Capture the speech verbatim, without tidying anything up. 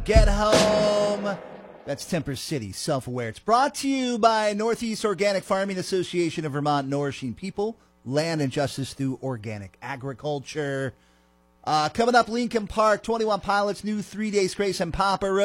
Get home. That's Temper City, Self-Aware. It's brought to you by Northeast Organic Farming Association of Vermont, nourishing people, land, and justice through organic agriculture. Uh, coming up, Lincoln Park, twenty-one Pilots, new three-day Grace and Papa Road.